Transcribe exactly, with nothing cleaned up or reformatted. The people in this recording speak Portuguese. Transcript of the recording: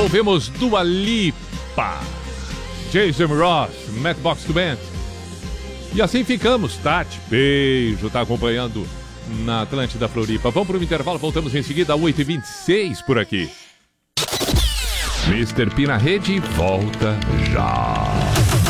Ouvimos Dua Lipa, Jason Ross, Matchbox Band. E assim ficamos. Tati, beijo, tá acompanhando na Atlântida Floripa. Vamos para o intervalo, voltamos em seguida, oito e vinte e seis por aqui. mister P na rede, volta já.